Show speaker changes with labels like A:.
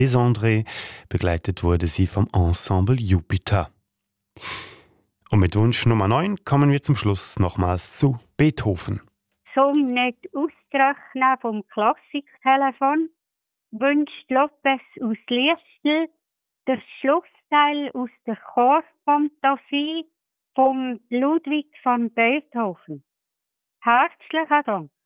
A: Les André, begleitet wurde sie vom Ensemble Jupiter. Und mit Wunsch Nummer 9 kommen wir zum Schluss nochmals zu Beethoven.
B: Zum nicht ausrechnen vom Klassiktelefon wünscht Lopez aus Liestel das Schlussteil aus der Chorfantasie von Ludwig van Beethoven. Herzlichen Dank.